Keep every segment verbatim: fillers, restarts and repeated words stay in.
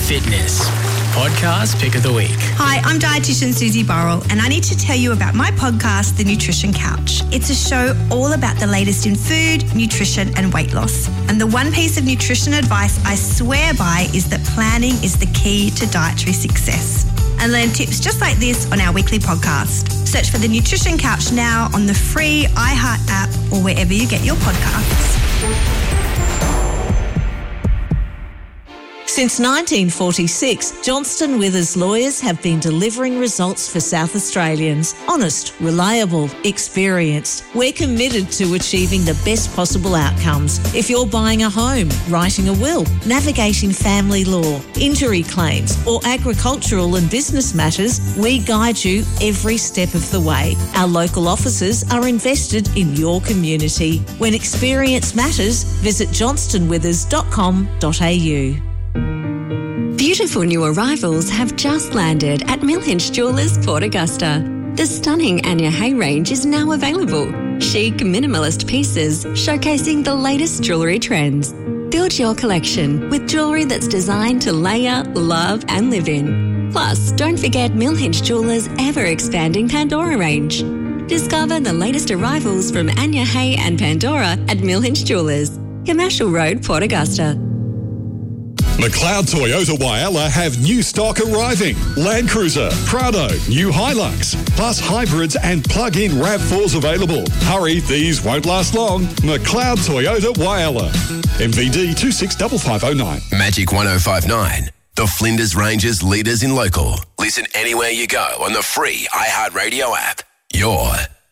Fitness. Podcast Pick of the Week. Hi, I'm dietitian Susie Burrell, and I need to tell you about my podcast, The Nutrition Couch. It's a show all about the latest in food, nutrition and weight loss. And the one piece of nutrition advice I swear by is that planning is the key to dietary success. And learn tips just like this on our weekly podcast. Search for The Nutrition Couch now on the free iHeart app or wherever you get your podcasts. Since nineteen forty-six, Johnston Withers lawyers have been delivering results for South Australians. Honest, reliable, experienced. We're committed to achieving the best possible outcomes. If you're buying a home, writing a will, navigating family law, injury claims, or agricultural and business matters, we guide you every step of the way. Our local offices are invested in your community. When experience matters, visit johnston withers dot com dot a u. Beautiful new arrivals have just landed at Millhinch Jewellers, Port Augusta. The stunning Anya Hay range is now available. Chic, minimalist pieces showcasing the latest jewellery trends. Build your collection with jewellery that's designed to layer, love and live in. Plus, don't forget Millhinch Jewellers' ever-expanding Pandora range. Discover the latest arrivals from Anya Hay and Pandora at Millhinch Jewellers, Commercial Road, Port Augusta. McLeod Toyota Whyalla have new stock arriving. Land Cruiser, Prado, new Hilux, plus hybrids and plug-in RAV fours available. Hurry, these won't last long. McLeod Toyota Whyalla. M V D two six five five oh nine. Magic one oh five nine. The Flinders Ranges leaders in local. Listen anywhere you go on the free iHeartRadio app. Your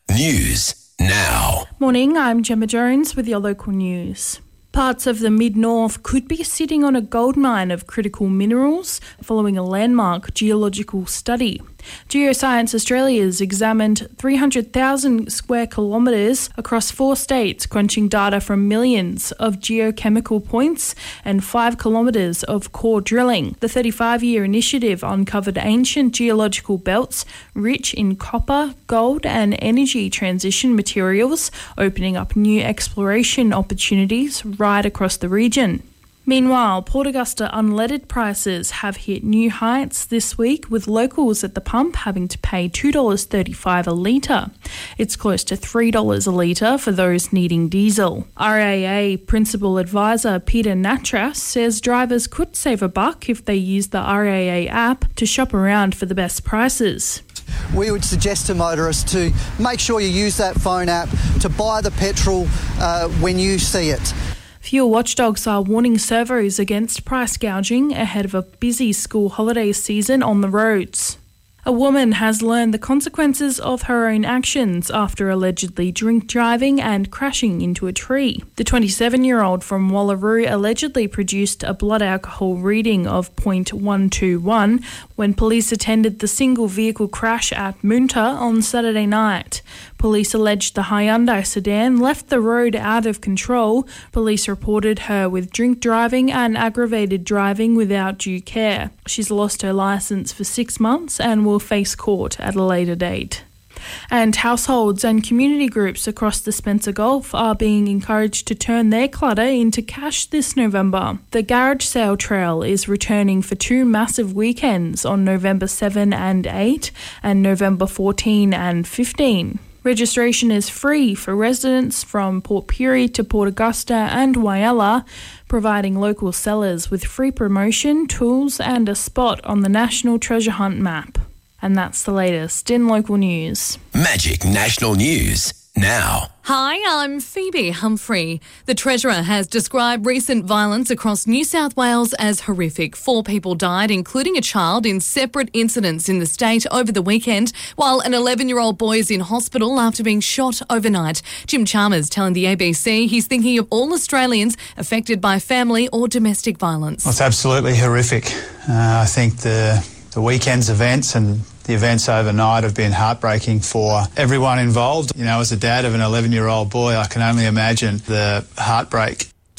news now. Morning, I'm Gemma Jones with your local news. Parts of the mid-north could be sitting on a goldmine of critical minerals following a landmark geological study. Geoscience Australia's examined three hundred thousand square kilometres across four states, crunching data from millions of geochemical points and five kilometres of core drilling. The thirty-five-year initiative uncovered ancient geological belts rich in copper, gold and energy transition materials, opening up new exploration opportunities right across the region. Meanwhile, Port Augusta unleaded prices have hit new heights this week, with locals at the pump having to pay two dollars thirty-five a litre. It's close to three dollars a litre for those needing diesel. R A A Principal Advisor Peter Natras says drivers could save a buck if they use the R A A app to shop around for the best prices. We would suggest to motorists to make sure you use that phone app to buy the petrol uh, when you see it. Fuel watchdogs are warning servos against price gouging ahead of a busy school holiday season on the roads. A woman has learned the consequences of her own actions after allegedly drink driving and crashing into a tree. The twenty-seven-year-old from Wallaroo allegedly produced a blood alcohol reading of zero point one two one when police attended the single vehicle crash at Moonta on Saturday night. Police alleged the Hyundai sedan left the road out of control. Police reported her with drink driving and aggravated driving without due care. She's lost her licence for six months and will face court at a later date. And households and community groups across the Spencer Gulf are being encouraged to turn their clutter into cash this November. The Garage Sale Trail is returning for two massive weekends on November seventh and eighth and November fourteenth and fifteenth. Registration is free for residents from Port Pirie to Port Augusta and Whyalla, providing local sellers with free promotion, tools and a spot on the National Treasure Hunt map. And that's the latest in local news. Magic National News now. Hi, I'm Phoebe Humphrey. The Treasurer has described recent violence across New South Wales as horrific. Four people died, including a child, in separate incidents in the state over the weekend, while an eleven-year-old boy is in hospital after being shot overnight. Jim Chalmers telling the A B C he's thinking of all Australians affected by family or domestic violence. Well, it's absolutely horrific. Uh, I think the, the weekend's events and the events overnight have been heartbreaking for everyone involved. You know, as a dad of an eleven-year-old boy, I can only imagine the heartbreak.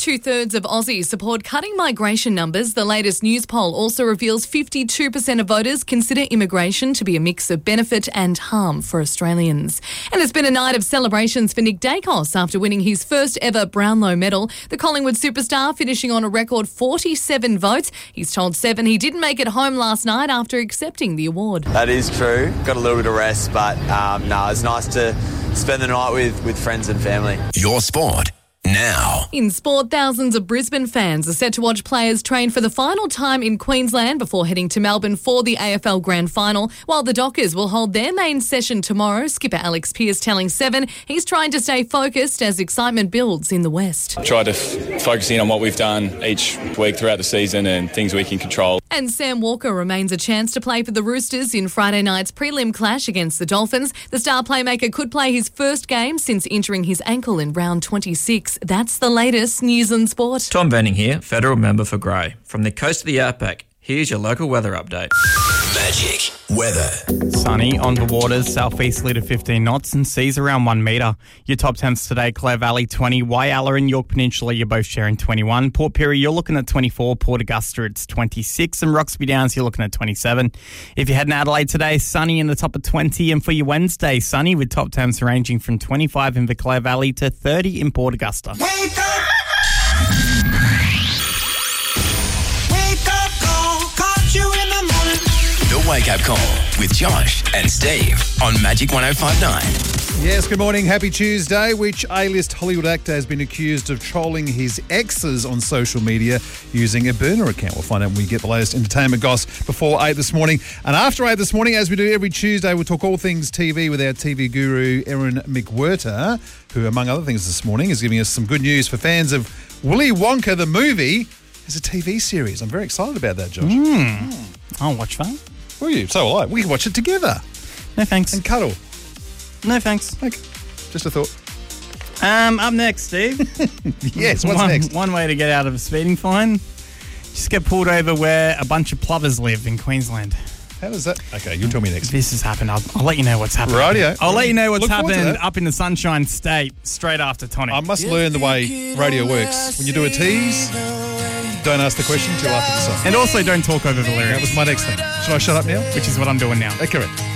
two-thirds of Aussies support cutting migration numbers. The latest news poll also reveals fifty-two percent of voters consider immigration to be a mix of benefit and harm for Australians. And it's been a night of celebrations for Nick Dacos after winning his first ever Brownlow medal. The Collingwood superstar finishing on a record forty-seven votes. He's told Seven he didn't make it home last night after accepting the award. That is true. Got a little bit of rest, but um, no, it's nice to spend the night with, with friends and family. Your sport now. In sport, thousands of Brisbane fans are set to watch players train for the final time in Queensland before heading to Melbourne for the A F L Grand Final, while the Dockers will hold their main session tomorrow. Skipper Alex Pearce telling Seven he's trying to stay focused as excitement builds in the West. Try to f- focus in on what we've done each week throughout the season and things we can control. And Sam Walker remains a chance to play for the Roosters in Friday night's prelim clash against the Dolphins. The star playmaker could play his first game since injuring his ankle in round twenty-six. That's the latest news and sport. Tom Benning here, federal member for Grey. From the coast of the Outback, here's your local weather update. Magic weather. Sunny on the waters, southeasterly to fifteen knots and seas around one metre. Your top temps today, Clare Valley twenty, Whyalla and York Peninsula, you're both sharing twenty-one. Port Pirie, you're looking at twenty-four. Port Augusta, it's twenty-six. And Roxby Downs, you're looking at twenty-seven. If you head in Adelaide today, sunny in the top of twenty. And for your Wednesday, sunny with top temps ranging from twenty-five in the Clare Valley to thirty in Port Augusta. Wake up! Wake up call, caught you in the morning. The Wake Up Call with Josh and Steve on Magic one oh five point nine. Yes, good morning. Happy Tuesday. Which A-list Hollywood actor has been accused of trolling his exes on social media using a burner account? We'll find out when we get the latest entertainment goss before eight this morning. And after eight this morning, as we do every Tuesday, we'll talk all things T V with our T V guru, Erin McWhirter, who, among other things this morning, is giving us some good news for fans of Willy Wonka, the movie, as a T V series. I'm very excited about that, Josh. Mm. Mm. I'll watch that. Will you? So will I. We can watch it together. No thanks. And cuddle. No thanks. Okay. Just a thought. Um, up next, Steve. Yes, what's one, next? One way to get out of a speeding fine, just get pulled over where a bunch of plovers live in Queensland. How does that? Okay, you'll tell me next. This has happened. I'll, I'll let you know what's happened. Radio. I'll let you know what's Look forward to happened that. up in the Sunshine State straight after Tonic. I must learn the way radio works. When you do a tease, don't ask the question until after the song. And also don't talk over the lyrics. That was my next thing. Should I shut up now? Which is what I'm doing now. Uh, correct.